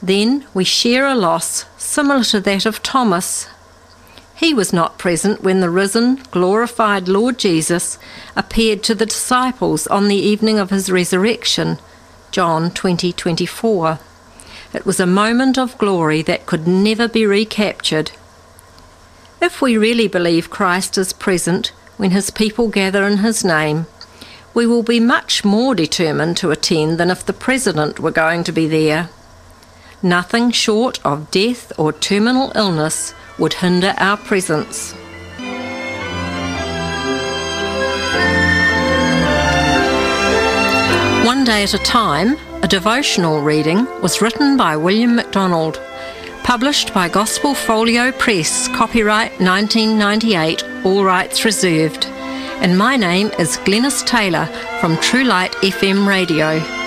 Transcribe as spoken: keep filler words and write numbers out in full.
Then we share a loss similar to that of Thomas. He was not present when the risen, glorified Lord Jesus appeared to the disciples on the evening of his resurrection, John twenty twenty-four. It was a moment of glory that could never be recaptured. If we really believe Christ is present when his people gather in his name, we will be much more determined to attend than if the President were going to be there. Nothing short of death or terminal illness would hinder our presence. One Day at a Time, a devotional reading, was written by William MacDonald, published by Gospel Folio Press, copyright nineteen ninety-eight, all rights reserved. And my name is Glenys Taylor from True Light F M Radio.